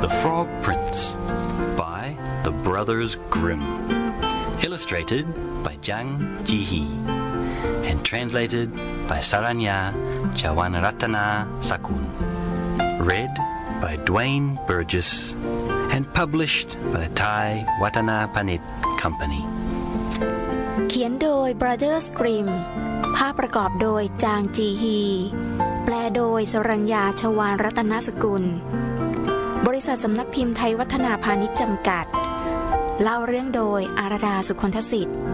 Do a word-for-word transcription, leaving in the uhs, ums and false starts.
The Frog Prince by the Brothers Grimm. Illustrated by Jang Ji-hee and translated by Saranya Chawanratana Sakun. Read by Dwayne Burgess and published by the Thai Watanapanit Company. เขียนโดย Brothers Grimm ภาพประกอบโดยจางจีฮีแปลโดยสรัญญาชวาลรัตนสกุลบริษัทสำนักพิมพ์ไทยวัฒนาพาณิชย์จำกัดเล่าเรื่องโดยอาราดาสุคนทสิทธิ์